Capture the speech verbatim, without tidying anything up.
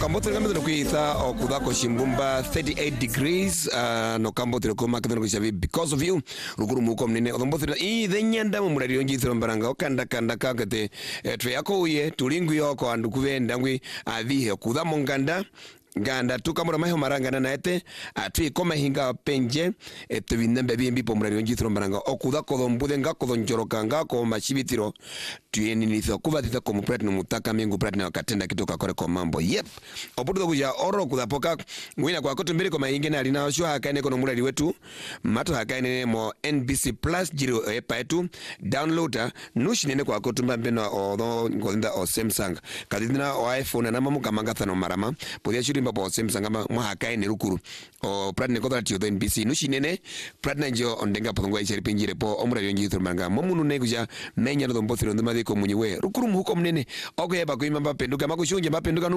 kambotere kambe kuita o kudako shimbumba thirty-eight degrees uh, no kambotere ko makadano kushavi because of you rukuru muko mnene odombotere i thenyanda mu murari onji thirombaranga okanda kanda kakate eh, twe yako uye tulingu yoko andu kuvenda ngwi avihe kudha monganda ganda tukamura maho maranga na ete atwi koma hinga penje etubinembe bimbi pomurari onji thirombaranga okudha kodombude ngako njoroka ngako machibitiro tuyeni nitho kuvatita komu platinum mutaka mingu platinum katenda kitoka kore kwa mambo yep opudo kuja oro kudhapoka ngwina kwa koto mbili koma ingene alina shwa hakaine kono mulari wetu mato hakaine mo N B C Plus jiro epa etu downloader nushi nene kwa koto mbeno o ngozinda o Samsung kadina o iPhone na mamu kamanga no marama podia shuri mbapo o Samsung ama mwa hakaine rukuru o platinum kodra tiyo N B C nushi nene platinum njo ondenga potongwa ishari pinjire po omurari onji thirombaranga momunu ne kuja menya no mbothiro ndumadi ko munyiwe rukuru muhuko mnene ogo yeba kuimba mapenduka makushunje mapenduka